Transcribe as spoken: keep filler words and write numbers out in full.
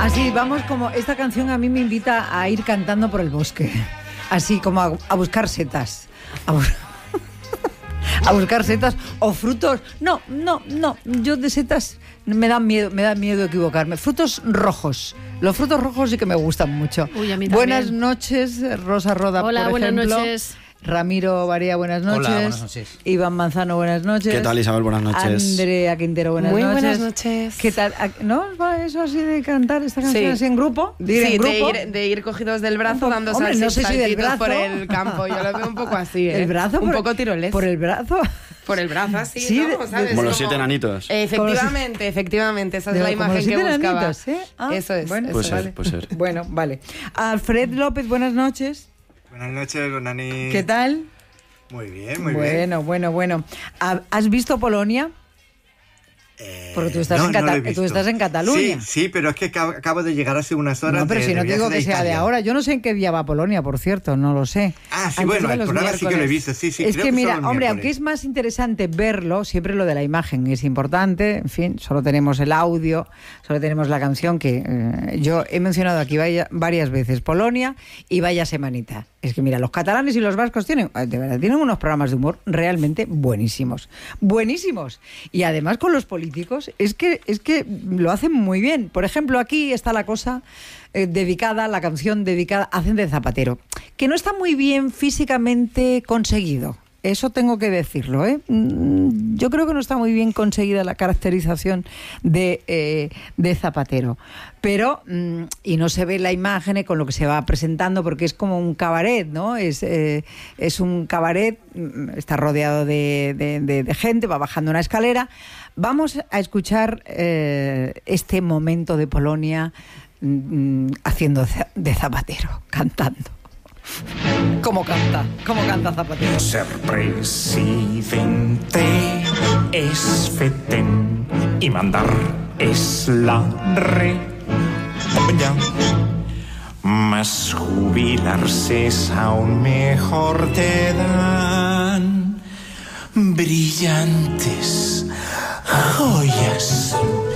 Así, vamos como... Esta canción a mí me invita a ir cantando por el bosque. Así como a, a buscar setas. A, bu a buscar setas o frutos. No, no, no. Yo de setas me da miedo, me da miedo equivocarme. Frutos rojos. Los frutos rojos sí que me gustan mucho. Uy, a mí buenas también. noches, Rosa Roda, Hola, por ejemplo. buenas noches. Ramiro Varía, buenas noches. Hola, buenas noches. Iván Manzano, buenas noches. ¿Qué tal, Isabel? Buenas noches. Andrea Quintero, buenas Muy noches. buenas noches. ¿Qué tal? ¿No va eso así de cantar esta canción Sí. así en grupo? ¿De ir Sí, en grupo? de ir, de ir cogidos del brazo, Un po- dando hombre, no sé si del saltitos brazo. por el campo. Yo lo veo un poco así, ¿eh? ¿El brazo? Un por, poco tiroles. ¿Por el brazo? Por el brazo, así, Sí, ¿no? de- ¿Sabes? Como los Como- siete enanitos. Efectivamente, efectivamente. Esa es De- la como imagen los que siete buscaba. enanitos, ¿eh? Ah, Eso es. bueno, eso Puede es. ser, vale. puede ser. Bueno, vale. Alfred López, buenas noches. Buenas noches, Nani. ¿Qué tal? Muy bien, muy bueno, bien. bueno, bueno. ¿Ha- ¿Has visto Polonia? Eh, Porque tú estás no, en no lo Cata- he visto. tú estás en Cataluña. Sí, sí, pero es que acabo, acabo de llegar hace unas horas. No, pero de- si de no te viaje digo que sea de Italia. ahora. Yo no sé en qué día va Polonia, por cierto, no lo sé. Ah, sí, Antes bueno, de el los programa sí que lo he miércoles. visto, sí, sí. Es creo que son mira, los hombre, miércoles. aunque es más interesante verlo, siempre lo de la imagen es importante. En fin, solo tenemos el audio, solo tenemos la canción que eh, yo he mencionado aquí vaya, varias veces, Polonia y vaya semanita. Es que mira, los catalanes y los vascos tienen, de verdad, tienen unos programas de humor realmente buenísimos, buenísimos. Y además con los políticos es que es que lo hacen muy bien. Por ejemplo, aquí está la cosa eh, dedicada, la canción dedicada a Hacen de Zapatero, que no está muy bien físicamente conseguido. Eso tengo que decirlo, ¿eh? Mm, Yo creo que no está muy bien conseguida la caracterización de, eh, de Zapatero. Pero, mm, y no se ve la imagen con lo que se va presentando, porque es como un cabaret, ¿no? Es, eh, es un cabaret, mm, está rodeado de, de, de, de gente, va bajando una escalera. Vamos a escuchar eh, este momento de Polonia mm, haciendo de Zapatero, cantando. ¿Cómo canta? ¿Cómo canta Zapatero? Ser presidente es fetén y mandar es la re. Mas jubilarse es aún mejor, te dan brillantes joyas.